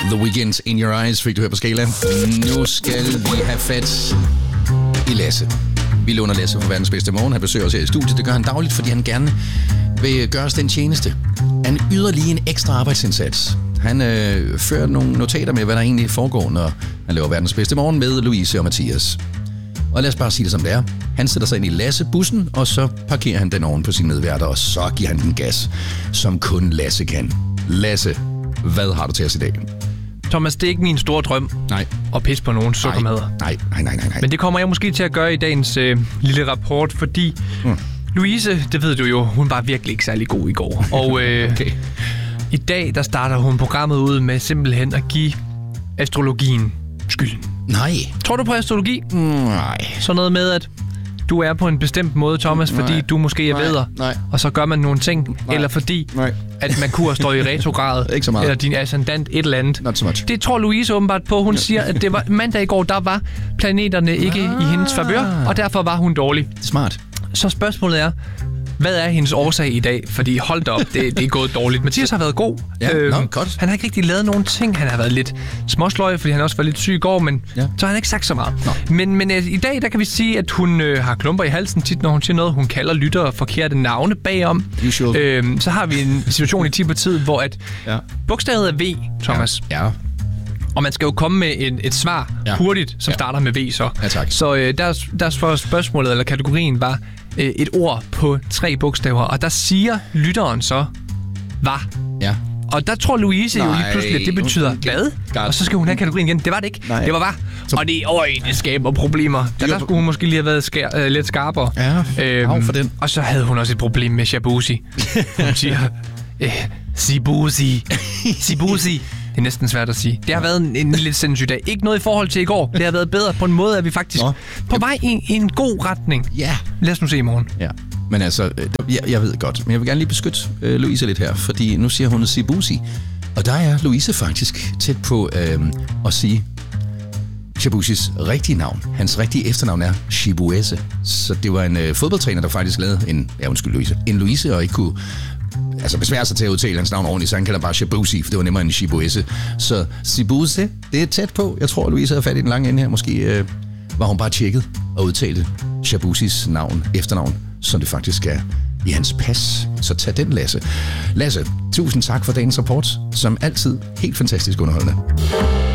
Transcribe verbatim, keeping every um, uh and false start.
The Weeknd, In Your Eyes, fik du her på Skala. Nu skal vi have fat i Lasse. Vi låner Lasse fra Verdens Bedste Morgen. Han besøger os her i studiet. Det gør han dagligt, fordi han gerne vil gøre os den tjeneste. Han yder lige en ekstra arbejdsindsats. Han øh, fører nogle notater med, hvad der egentlig foregår, når han laver Verdens Bedste Morgen med Louise og Mathias. Og lad os bare sige det som det er. Han sætter sig ind i Lasse-bussen, og så parkerer han den oven på sine medværter, og så giver han den gas, som kun Lasse kan. Lasse, hvad har du til os i dag? Thomas, det er ikke min store drøm Nej. at pisse på nogen sukkermadder. Nej, nej, nej, nej, nej. Men det kommer jeg måske til at gøre i dagens øh, lille rapport, fordi mm. Louise, det ved du jo, hun var virkelig ikke særlig god i går. Og øh, okay. i dag, der starter hun programmet ud med simpelthen at give astrologien skylden. Nej. Tror du på astrologi? Nej. Så noget med, at du er på en bestemt måde, Thomas, Nej. fordi du måske er Nej. vædder, Nej. og så gør man nogle ting, Nej. eller fordi, Nej. at Merkur står i retrograd, Ikke så meget. eller din ascendant et eller andet. Not so much. Det tror Louise åbenbart på. Hun siger, at det var mandag i går, der var planeterne ikke ah. i hendes favør, og derfor var hun dårlig. Smart. Så spørgsmålet er, hvad er hendes årsag i dag? Fordi hold da op, det, det er gået dårligt. Mathias har været god. Ja, øhm, nå, godt. Han har ikke rigtig lavet nogen ting. Han har været lidt småsløj, fordi han også var lidt syg i går, men Ja. så har han ikke sagt så meget. Nå. Men, men øh, i dag, der kan vi sige, at hun øh, har klumper i halsen tit, når hun siger noget. Hun kalder lyttere forkerte navne bagom. Usual. Øhm, så har vi en situation i Tibertid, hvor at Ja. bogstavet er V, Thomas. Ja. ja. Og man skal jo komme med en, et svar Ja. hurtigt, som Ja. starter med V så. Ja, tak. Så øh, deres, deres første spørgsmålet, eller kategorien, var øh, et ord på tre bogstaver. Og der siger lytteren så, var. Ja. Og der tror Louise Nej. jo lige pludselig, at det betyder Okay. hvad? God. Og så skal hun have kategorien igen. Det var det ikke. Nej. Det var var. Så- Og det, øj, det skaber problemer. Der, der skulle hun måske lige have været skær, øh, lidt skarpere. Ja, af for den. Og så havde hun også et problem med Shabuzi. Hun siger, øh, Sibuzi. Sibuzi. Det er næsten svært at sige. Det har været en, en lidt sindssyg dag. Ikke noget i forhold til i går. Det har været bedre på en måde, at vi faktisk Nå. på vej i, i en god retning. Ja. Lad os nu se i morgen. Ja. Men altså, øh, jeg, jeg ved godt, men jeg vil gerne lige beskytte øh, Louise lidt her, fordi nu siger hun Sibuzi, og der er Louise faktisk tæt på øh, at sige Shabuzis rigtige navn. Hans rigtige efternavn er Shibuese. Så det var en øh, fodboldtræner, der faktisk lavede en, ja undskyld Louise, en Louise, og ikke kunne altså besvære sig til at udtale hans navn ordentligt, så han kalder bare Shabuzi, for det var nemmere end Shibuese. Så Sibuze, det er tæt på. Jeg tror, Louise havde fat i den lange ende her. Måske øh, var hun bare tjekket og udtalte Shabuzis navn, efternavn, som det faktisk er i hans pas. Så tag den, Lasse. Lasse, tusind tak for dagens rapport. Som altid helt fantastisk underholdende.